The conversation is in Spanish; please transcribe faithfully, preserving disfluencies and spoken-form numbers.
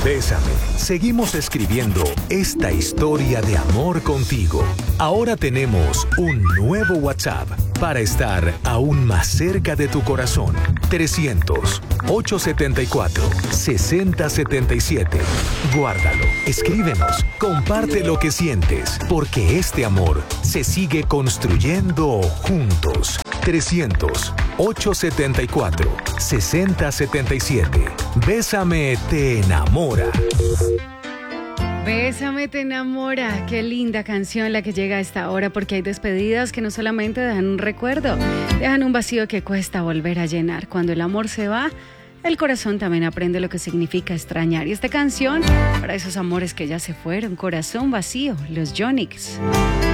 Bésame. Seguimos escribiendo esta historia de amor contigo. Ahora tenemos un nuevo WhatsApp para estar aún más cerca de tu corazón. trescientos, ochocientos setenta y cuatro, sesenta setenta y siete. Guárdalo, escríbenos, comparte lo que sientes, porque este amor se sigue construyendo juntos. trescientos, ochocientos setenta y cuatro, sesenta setenta y siete. Bésame te enamora. Bésame te enamora. Qué linda canción la que llega a esta hora, porque hay despedidas que no solamente dejan un recuerdo, dejan un vacío que cuesta volver a llenar. Cuando el amor se va, el corazón también aprende lo que significa extrañar. Y esta canción para esos amores que ya se fueron, Corazón Vacío, los Yonix.